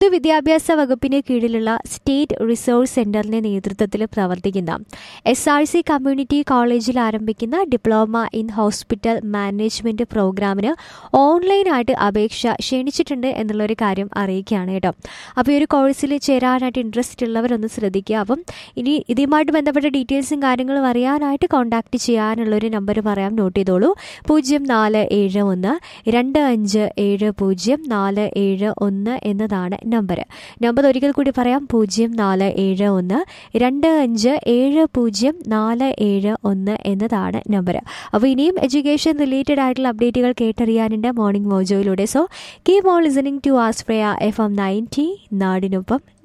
പൊതുവിദ്യാഭ്യാസ വകുപ്പിന് കീഴിലുള്ള സ്റ്റേറ്റ് റിസോഴ്സ് സെന്ററിന്റെ നേതൃത്വത്തിൽ പ്രവർത്തിക്കുന്ന SRC കമ്മ്യൂണിറ്റി കോളേജിൽ ആരംഭിക്കുന്ന ഡിപ്ലോമ ഇൻ ഹോസ്പിറ്റൽ മാനേജ്മെന്റ് പ്രോഗ്രാമിന് ഓൺലൈനായിട്ട് അപേക്ഷ ക്ഷണിച്ചിട്ടുണ്ട് എന്നുള്ളൊരു കാര്യം അറിയിക്കുകയാണ് കേട്ടോ. അപ്പോൾ ഈ ഒരു കോഴ്സിൽ ചേരാനായിട്ട് ഇൻട്രസ്റ്റ് ഉള്ളവരൊന്ന് ശ്രദ്ധിക്കുക. അപ്പം ഇനി ഇതുമായിട്ട് ബന്ധപ്പെട്ട ഡീറ്റെയിൽസും കാര്യങ്ങളും അറിയാനായിട്ട് കോൺടാക്റ്റ് ചെയ്യാനുള്ളൊരു നമ്പർ പറയാം, നോട്ട് ചെയ്തോളൂ. 04712570 എന്നതാണ് നമ്പർ ഒരിക്കൽ കൂടി പറയാം. 04712570 എന്നതാണ് നമ്പർ. അപ്പോൾ ഇനിയും എഡ്യൂക്കേഷൻ റിലേറ്റഡ് ആയിട്ടുള്ള അപ്ഡേറ്റുകൾ കേട്ടറിയാനുണ്ട് morning മോജോയിലൂടെ. So keep on listening to Australia FM 90 നാടിനൊപ്പം